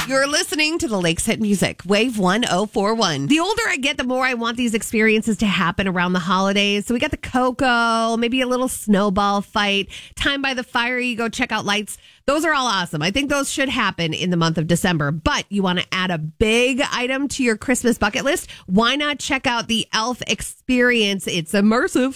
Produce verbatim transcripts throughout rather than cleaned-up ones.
You're listening to the Lakes Hit Music, Wave one oh four one. The older I get, the more I want these experiences to happen around the holidays. So we got the cocoa, maybe a little snowball fight, time by the fire, you go check out lights. Those are all awesome. I think those should happen in the month of December. But you want to add a big item to your Christmas bucket list? Why not check out the Elf experience? It's immersive.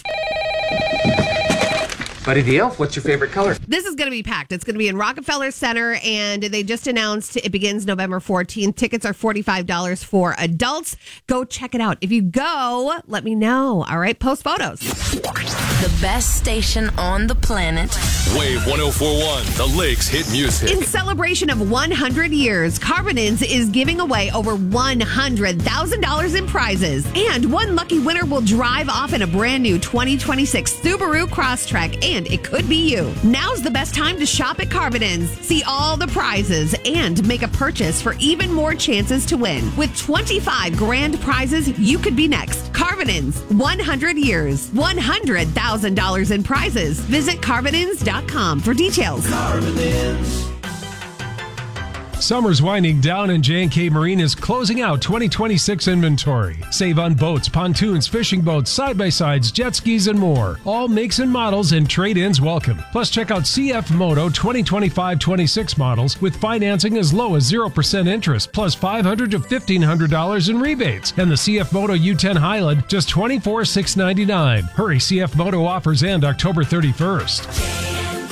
Buddy the Elf, what's your favorite color? This is going to be packed. It's going to be in Rockefeller Center, and they just announced it begins November fourteenth. Tickets are forty-five dollars for adults. Go check it out. If you go, let me know. All right, post photos. The best station on the planet. Wave one oh four one, the Lakes Hit Music. In celebration of one hundred years, Carbonins is giving away over one hundred thousand dollars in prizes. And one lucky winner will drive off in a brand new twenty twenty-six Subaru Crosstrek, and it could be you. Now's the best time to shop at Carbonins. See all the prizes and make a purchase for even more chances to win. With twenty-five grand prizes, you could be next. Carbonins, one hundred years, one hundred thousand dollars in prizes. Visit Carbonins dot com for details. Carbonins. Summer's winding down and J and K Marine is closing out twenty twenty-six inventory. Save on boats, pontoons, fishing boats, side-by-sides, jet skis, and more. All makes and models and trade-ins welcome. Plus, check out C F Moto twenty twenty-five twenty-six models with financing as low as zero percent interest, plus five hundred dollars to fifteen hundred dollars in rebates. And the C F Moto U ten Highland, just twenty-four thousand six hundred ninety-nine dollars. Hurry, C F Moto offers end October thirty-first.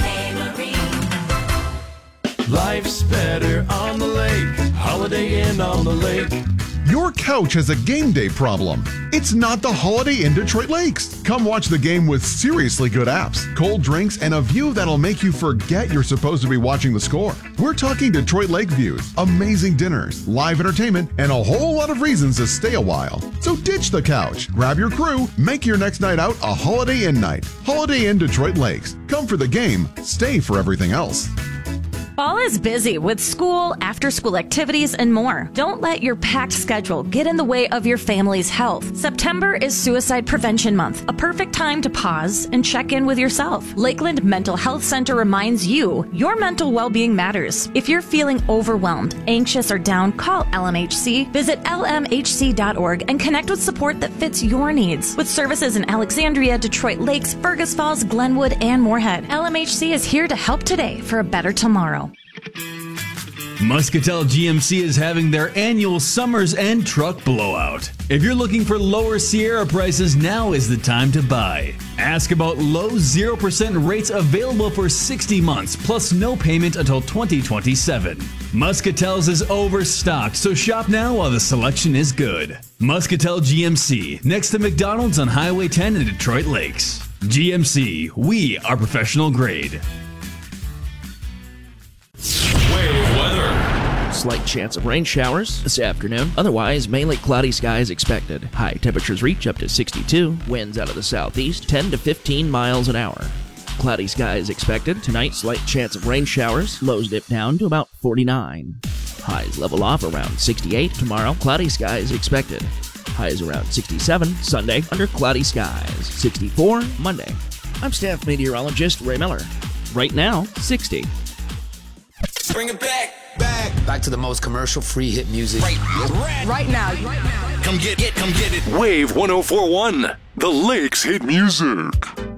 Life's better on the lake. Holiday Inn on the lake. Your couch has a game day problem. It's not the Holiday Inn Detroit Lakes. Come watch the game with seriously good apps, cold drinks, and a view that'll make you forget you're supposed to be watching the score. We're talking Detroit Lake views, amazing dinners, live entertainment, and a whole lot of reasons to stay a while. So ditch the couch, grab your crew, make your next night out a Holiday Inn night. Holiday Inn Detroit Lakes. Come for the game, stay for everything else. Fall is busy with school, after-school activities, and more. Don't let your packed schedule get in the way of your family's health. September is Suicide Prevention Month, a perfect time to pause and check in with yourself. Lakeland Mental Health Center reminds you your mental well-being matters. If you're feeling overwhelmed, anxious, or down, call L M H C. Visit L M H C dot org and connect with support that fits your needs. With services in Alexandria, Detroit Lakes, Fergus Falls, Glenwood, and Moorhead, L M H C is here to help today for a better tomorrow. Muscatel G M C is having their annual Summer's End Truck Blowout. If you're looking for lower Sierra prices, now is the time to buy. Ask about low zero percent rates available for sixty months, plus no payment until twenty twenty-seven. Muscatel's is overstocked, so shop now while the selection is good. Muscatel G M C, next to McDonald's on Highway ten in Detroit Lakes. G M C, we are professional grade. Wave weather. Slight chance of rain showers this afternoon. Otherwise, mainly cloudy skies expected. High temperatures reach up to sixty-two. Winds out of the southeast, ten to fifteen miles an hour. Cloudy skies expected. Tonight, slight chance of rain showers. Lows dip down to about forty-nine. Highs level off around sixty-eight. Tomorrow, cloudy skies expected. Highs around sixty-seven. Sunday, under cloudy skies. sixty-four Monday. I'm staff meteorologist Ray Miller. Right now, sixty. Bring it back. Back. Back to the most commercial-free hit music. Right, right, right now. Right now. Come get it. Come get it. Wave one oh four one, the Lakes Hit Music.